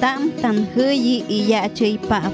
tam tan huyi y ya chay pap.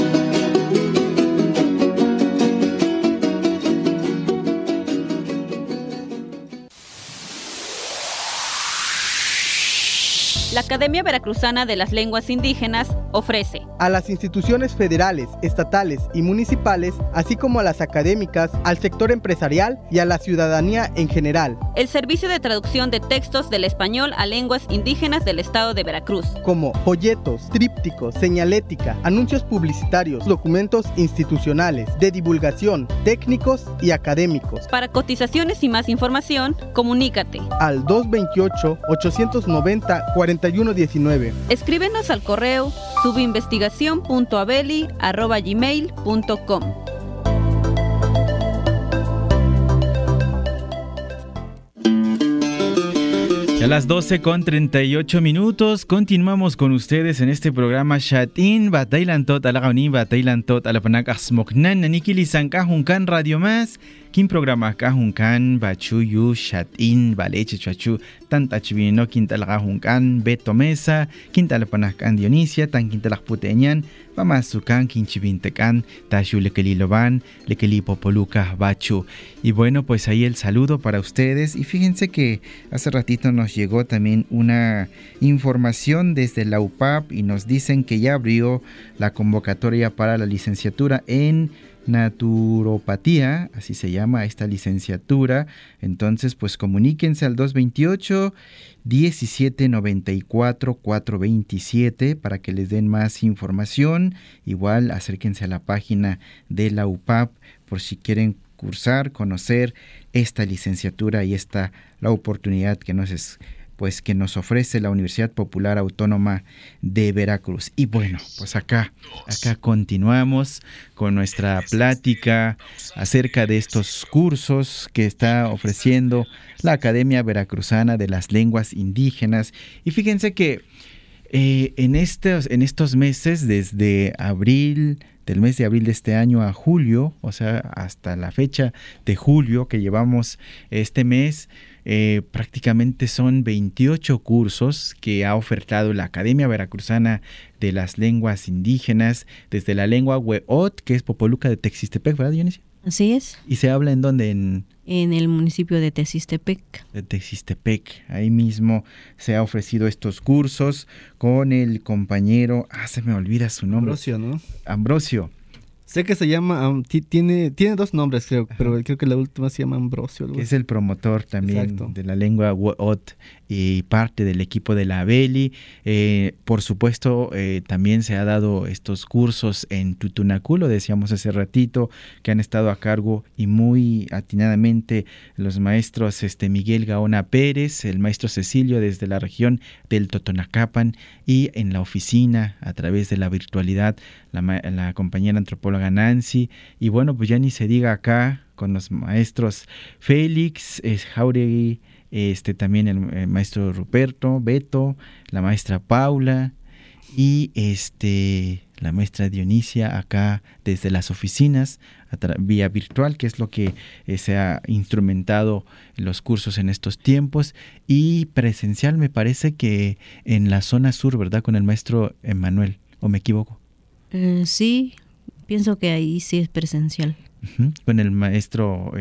La Academia Veracruzana de las Lenguas Indígenas ofrece a las instituciones federales, estatales y municipales, así como a las académicas, al sector empresarial y a la ciudadanía en general, el servicio de traducción de textos del español a lenguas indígenas del estado de Veracruz, como folletos, trípticos, señalética, anuncios publicitarios, documentos institucionales, de divulgación, técnicos y académicos. Para cotizaciones y más información, comunícate al 228-890-4119. Escríbenos al correo subinvestigacion.abeli@gmail.com. A las 12:38 continuamos con ustedes en este programa Shatin Batailantot Alagauni Batailantot Alapanak Asmoknan Nikili Sankahunkan Radio Más. Kim programa kahunkan bachuyu Shatin Baleche Chachu Tanta Chivino Quintalagahunkan Beto Mesa Quintalapanahkan Dionisia Tan Quintalakputeñan Pamasukan Quinchivintecan Tashu Lekeliloban Lekeli Popoluca Bachu. Y bueno, pues ahí el saludo para ustedes. Y fíjense que hace ratito nos llegó también una información desde la UPAP y nos dicen que ya abrió la convocatoria para la licenciatura en naturopatía, así se llama esta licenciatura. Entonces, pues comuníquense al 228-1794-427 para que les den más información. Igual acérquense a la página de la UPAP por si quieren cursar, conocer esta licenciatura y la oportunidad que nos ofrece la Universidad Popular Autónoma de Veracruz. Y bueno, pues acá continuamos con nuestra plática acerca de estos cursos que está ofreciendo la Academia Veracruzana de las Lenguas Indígenas. Y fíjense que en estos meses, desde del mes de abril de este año a julio, o sea, hasta la fecha de julio que llevamos este mes, prácticamente son 28 cursos que ha ofertado la Academia Veracruzana de las Lenguas Indígenas, desde la lengua Hueot, que es Popoluca de Texistepec, ¿verdad, Dionisio? Así es. ¿Y se habla en dónde? En el municipio de Texistepec. De Texistepec, ahí mismo se ha ofrecido estos cursos con el compañero, se me olvida su nombre. Ambrosio, ¿no? Ambrosio. Sé que se llama, tiene dos nombres, creo, pero creo que la última se llama Ambrosio. Que es el promotor también. Exacto. De la lengua Hueot y parte del equipo de la Abeli. Por supuesto, también se ha dado estos cursos en Tutunacú, lo decíamos hace ratito, que han estado a cargo y muy atinadamente los maestros Miguel Gaona Pérez, el maestro Cecilio desde la región del Totonacapan, y en la oficina, a través de la virtualidad, la compañera antropóloga Nancy. Y bueno, pues ya ni se diga acá con los maestros Félix Jauregui, también el maestro Ruperto, Beto, la maestra Paula y la maestra Dionisia acá desde las oficinas vía virtual, que es lo que se ha instrumentado en los cursos en estos tiempos, y presencial me parece que en la zona sur, ¿verdad? Con el maestro Emanuel, ¿o me equivoco? Sí, pienso que ahí sí es presencial. Con el maestro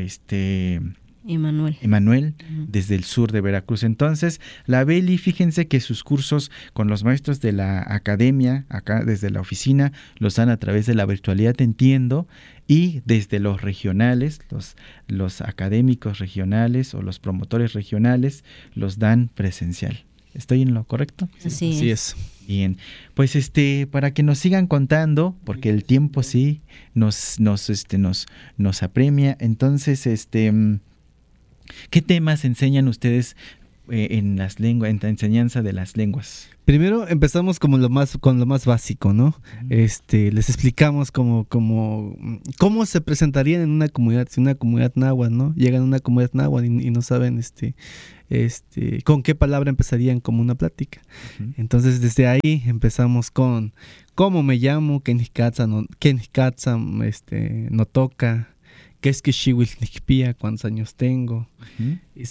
Emanuel, desde el sur de Veracruz. Entonces, la Beli, fíjense que sus cursos con los maestros de la academia, acá desde la oficina, los dan a través de la virtualidad, entiendo, y desde los regionales, los académicos regionales o los promotores regionales, los dan presencial. ¿Estoy en lo correcto? Así es. Bien, pues para que nos sigan contando, porque el tiempo sí nos apremia. Entonces, ¿qué temas enseñan ustedes en la enseñanza de las lenguas? Primero empezamos con lo más básico, ¿no? Les explicamos cómo se presentarían en una comunidad, si una comunidad náhuatl, ¿no? Llegan a una comunidad náhuatl y no saben con qué palabra empezarían como una plática. Entonces desde ahí empezamos con cómo me llamo, Kenihkatsa no toca, qué es que Xihuilnikpia, cuántos años tengo.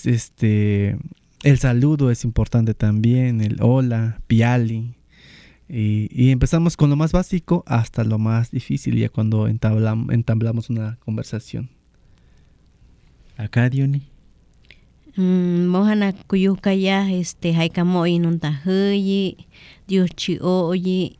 El saludo es importante también, el hola, piali, Y empezamos con lo más básico hasta lo más difícil, ya cuando entablamos una conversación. Acá, Diony. Mohana kuyukaya haikamo inuntahuyi diuchi oyi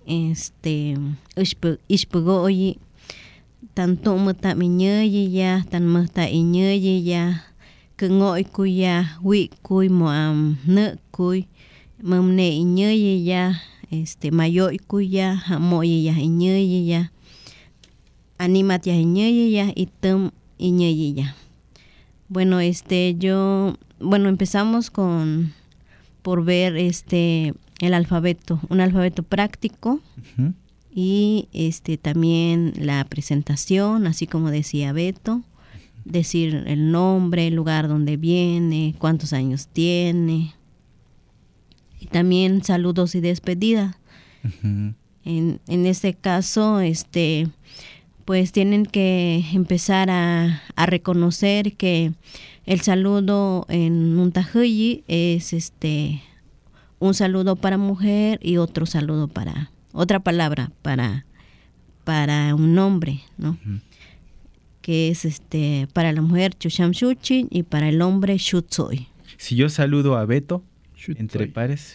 ishpugo oyi tanto muta miñeyi ya tan muta iñeyi ya kengoy kuya wi kuy moam ne kuy mamne iñeyi ya mayoy kuya hamoyi ya iñeyi ya animat ya iñeyi ya item iñeyi ya. Bueno, empezamos por ver el alfabeto, un alfabeto práctico. Uh-huh. Y también la presentación, así como decía Beto, decir el nombre, el lugar donde viene, cuántos años tiene. Y también saludos y despedidas. Uh-huh. En este caso, pues tienen que empezar a reconocer que el saludo en Nuntahuyi es un saludo para mujer y otro saludo para otra palabra para un nombre, ¿no? Uh-huh. Que es para la mujer Chusham Shuchin y para el hombre Shutsoy. Si yo saludo a Beto, entre pares.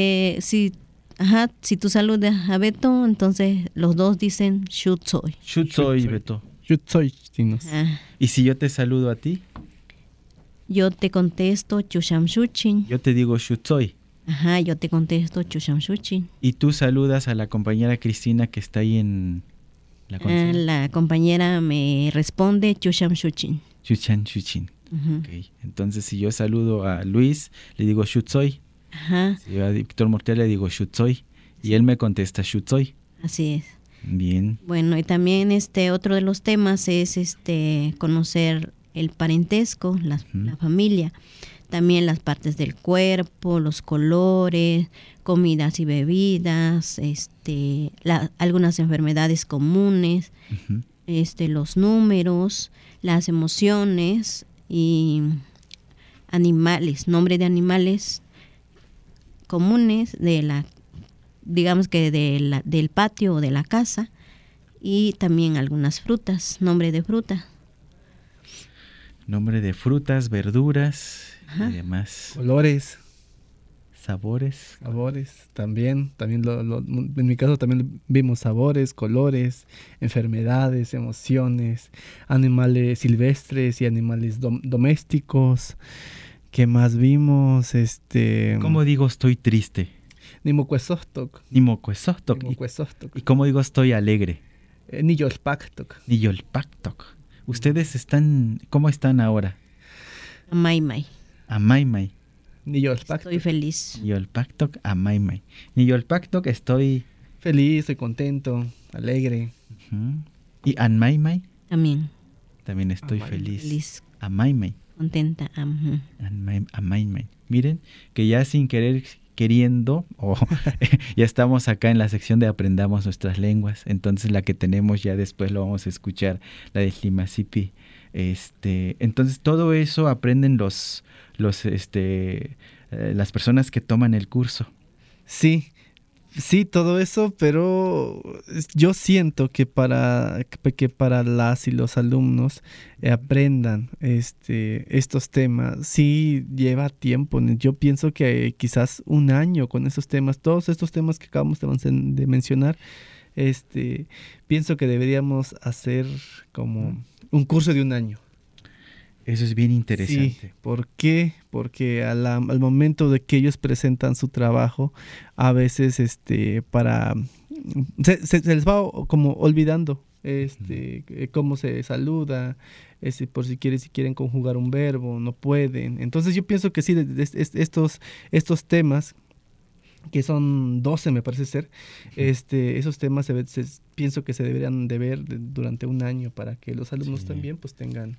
Si tú saludas a Beto, entonces los dos dicen Shutsoy. Shutsoy, Beto. Shutsoy, ¿Y si yo te saludo a ti? Yo te contesto Chusham Shuchin. Yo te digo Shutsoy. Ajá, yo te contesto Chusham Shuchin. ¿Y tú saludas a la compañera Cristina que está ahí en la consola? La compañera me responde Chusham Shuchin. Chuchan Shuchin. Uh-huh. Okay. Entonces, si yo saludo a Luis, le digo Shutsoy. Ajá. Si yo a Víctor Mortel le digo Shutsoy. Y él me contesta Shutsoy. Así es. Bien. Bueno, y también otro de los temas es conocer el parentesco, la familia. También las partes del cuerpo, los colores, comidas y bebidas, algunas enfermedades comunes, Uh-huh. los números, las emociones y animales, nombre de animales comunes digamos que del patio o de la casa, y también algunas frutas, nombre de fruta. Nombre de frutas, verduras. Ajá. Y demás. Colores. Sabores. También en mi caso también vimos sabores, colores, enfermedades, emociones, animales silvestres y animales domésticos. ¿Qué más vimos? ¿Cómo digo estoy triste? Nimocuesostok. Nimocuesostok. ¿Y cómo digo estoy alegre? Niyolpactok. Niyolpactok. ¿Ustedes cómo están ahora? Amaymay. Amaymay. Niyolpactok. Estoy feliz. Niyolpactok, amaymay. Niyolpactok, estoy feliz, estoy contento, alegre. Uh-huh. ¿Y anmaymay? También estoy feliz. Feliz. Amaymay. Contenta. Uh-huh. Amaymay. Miren que ya sin querer queriendo, ya estamos acá en la sección de Aprendamos Nuestras Lenguas. Entonces la que tenemos ya después lo vamos a escuchar, la de Tlimasipi. Entonces todo eso aprenden las personas que toman el curso. Sí, todo eso, pero yo siento que para las y los alumnos aprendan estos temas, sí lleva tiempo. Yo pienso que quizás un año con esos temas, todos estos temas que acabamos de mencionar, pienso que deberíamos hacer como un curso de un año. Eso es bien interesante. Sí, ¿por qué? Porque al momento de que ellos presentan su trabajo, a veces se les va como olvidando cómo se saluda, por si quieren conjugar un verbo, no pueden. Entonces yo pienso que sí, estos temas, que son 12 me parece ser, esos temas pienso que se deberían de ver durante un año para que los alumnos también pues tengan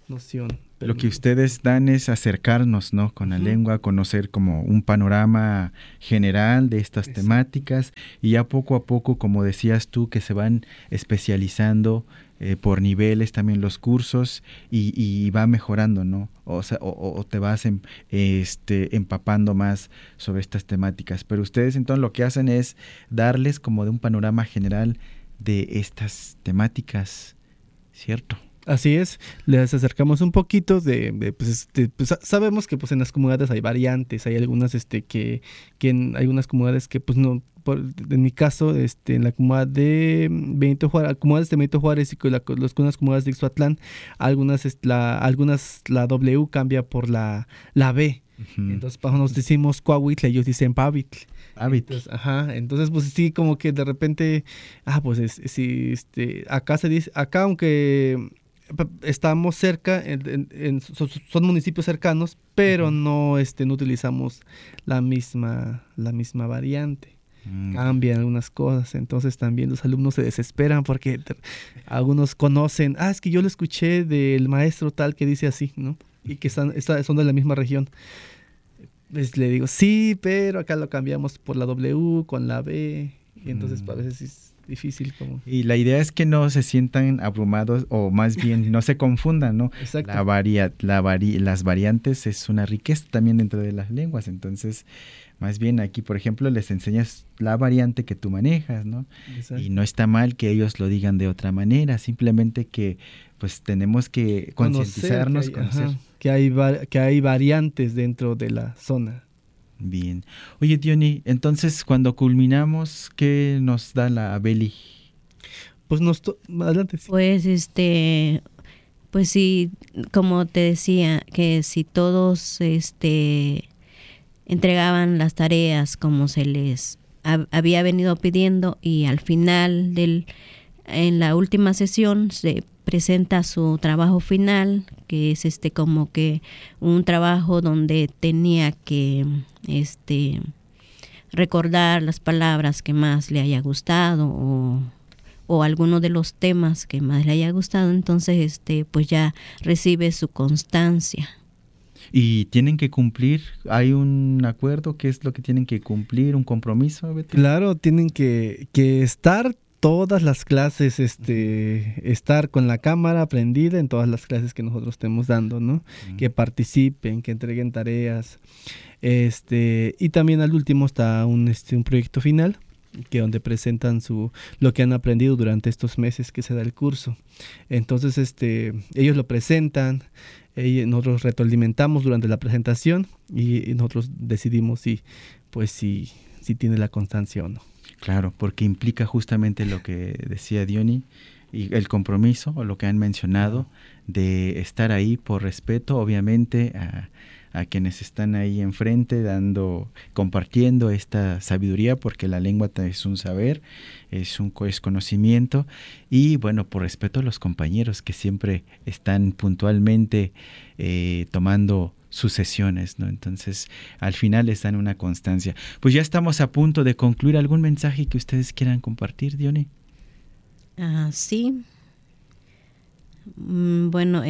noción. Lo que ustedes dan es acercarnos, ¿no?, con la lengua, conocer como un panorama general de estas temáticas, y ya poco a poco, como decías tú, que se van especializando por niveles también los cursos, y va mejorando, ¿no? O sea, o te vas empapando más sobre estas temáticas. Pero ustedes entonces lo que hacen es darles como de un panorama general de estas temáticas, ¿cierto? Así es, les acercamos un poquito pues sabemos que pues en las comunidades hay variantes, hay algunas que hay algunas comunidades que pues no, en mi caso, en la comunidad de Benito Juárez, comunidades de Benito Juárez y las comunidades de Ixhuatlán, algunas la W cambia por la B. Entonces nos decimos Coahuitl, ellos dicen Pavitl. Entonces pues sí, como que de repente, pues sí, acá se dice, acá aunque estamos cerca, son municipios cercanos, pero no utilizamos la misma variante. Cambian algunas cosas, entonces también los alumnos se desesperan porque algunos conocen, es que yo lo escuché del maestro tal que dice así, ¿no? Y que son de la misma región. Pues le digo, sí, pero acá lo cambiamos por la W con la B, y entonces a veces es difícil como... Y la idea es que no se sientan abrumados, o más bien no se confundan, ¿no? Exacto. Las variantes es una riqueza también dentro de las lenguas, entonces más bien aquí, por ejemplo, les enseñas la variante que tú manejas, ¿no? Exacto. Y no está mal que ellos lo digan de otra manera, simplemente que pues tenemos que concientizarnos, que hay variantes dentro de la zona. Bien. Oye, Diony, entonces cuando culminamos, ¿qué nos da la Beli? Pues adelante. Sí. Pues sí, como te decía, que si todos entregaban las tareas como se les había venido pidiendo, y al final en la última sesión se presenta su trabajo final, que es como que un trabajo donde tenía que recordar las palabras que más le haya gustado, o alguno de los temas que más le haya gustado. Entonces pues ya recibe su constancia. ¿Y tienen que cumplir? ¿Hay un acuerdo? ¿Qué es lo que tienen que cumplir? ¿Un compromiso, Betty? Claro, tienen que estar todas las clases, estar con la cámara prendida en todas las clases que nosotros estemos dando, ¿no? Que participen, que entreguen tareas. Y también al último está un proyecto final, que donde presentan lo que han aprendido durante estos meses que se da el curso. Entonces ellos lo presentan, nosotros retroalimentamos durante la presentación, y nosotros decidimos si tiene la constancia o no. Claro, porque implica justamente lo que decía Diony, y el compromiso, o lo que han mencionado, de estar ahí por respeto, obviamente, a quienes están ahí enfrente, compartiendo esta sabiduría, porque la lengua es un saber, es conocimiento, y bueno, por respeto a los compañeros que siempre están puntualmente tomando sus sesiones, ¿no? Entonces, al final les dan una constancia. Pues ya estamos a punto de concluir. ¿Algún mensaje que ustedes quieran compartir, Diony? Sí. Bueno,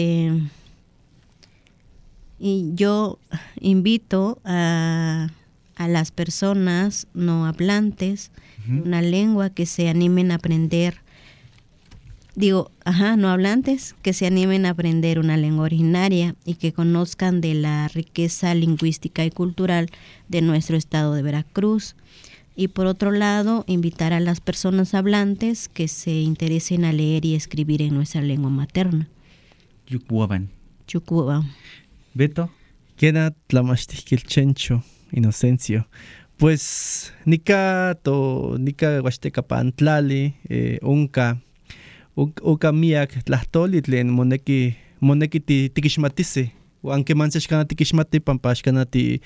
y yo invito a las personas no hablantes de una lengua que se animen a aprender. No hablantes, que se animen a aprender una lengua originaria y que conozcan de la riqueza lingüística y cultural de nuestro estado de Veracruz. Y por otro lado, invitar a las personas hablantes que se interesen a leer y escribir en nuestra lengua materna. Yucuaban. Beto. Queda tlamachtiquilchencho, Inocencio. Pues nika huasteca pantlali, Uka miak tlahtoli tlen moneki tikixmatisi, aunque manse tikixmati pampa axkanati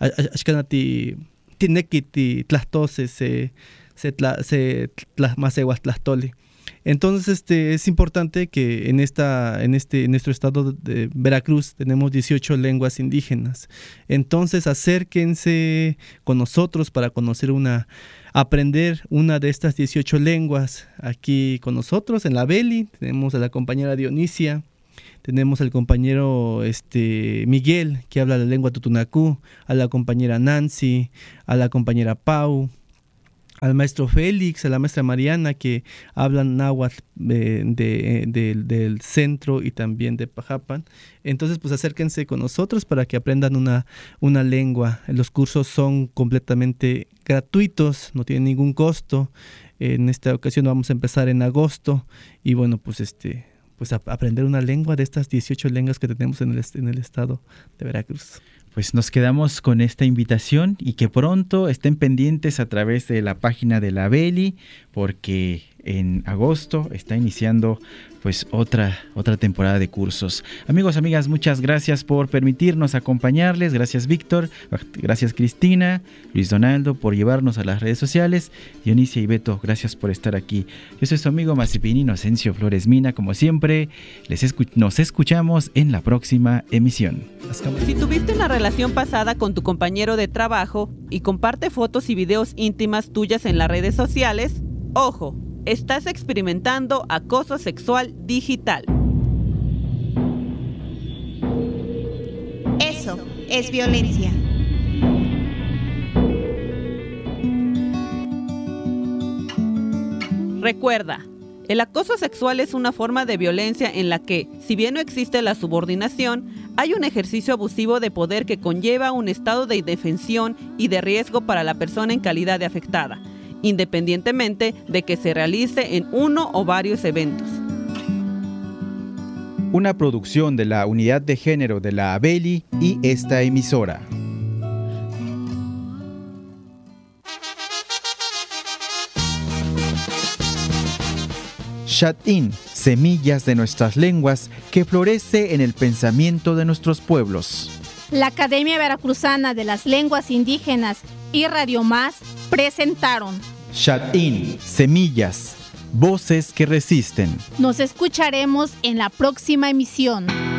tineki tlahtose se tlasmaseuas tlahtoli. Entonces es importante que en nuestro estado de Veracruz tenemos 18 lenguas indígenas. Entonces acérquense con nosotros para aprender una de estas 18 lenguas aquí con nosotros en la Beli. Tenemos a la compañera Dionisia tenemos al compañero Miguel, que habla la lengua tutunacú, a la compañera Nancy, a la compañera Pau, al maestro Félix, a la maestra Mariana, que hablan náhuatl del centro y también de Pajapan. Entonces, pues acérquense con nosotros para que aprendan una lengua. Los cursos son completamente gratuitos, no tienen ningún costo. En esta ocasión vamos a empezar en agosto y bueno, pues aprender una lengua de estas 18 lenguas que tenemos en el estado de Veracruz. Pues nos quedamos con esta invitación y que pronto estén pendientes a través de la página de la Beli, porque en agosto está iniciando pues otra temporada de cursos. Amigos, amigas, muchas gracias por permitirnos acompañarles. Gracias, Víctor. Gracias, Cristina. Luis Donaldo, por llevarnos a las redes sociales. Dionisia y Beto, gracias por estar aquí. Yo soy su amigo Mazipín Inocencio Flores Mina. Como siempre, nos escuchamos en la próxima emisión. Si tuviste una relación pasada con tu compañero de trabajo y comparte fotos y videos íntimas tuyas en las redes sociales, ojo, estás experimentando acoso sexual digital. Eso es violencia. Recuerda, el acoso sexual es una forma de violencia en la que, si bien no existe la subordinación, hay un ejercicio abusivo de poder que conlleva un estado de indefensión y de riesgo para la persona en calidad de afectada, independientemente de que se realice en uno o varios eventos. Una producción de la Unidad de Género de la ABELI y esta emisora. Xat'in, semillas de nuestras lenguas que florece en el pensamiento de nuestros pueblos. La Academia Veracruzana de las Lenguas Indígenas y Radio Más presentaron Xat'in, semillas, voces que resisten. Nos escucharemos en la próxima emisión.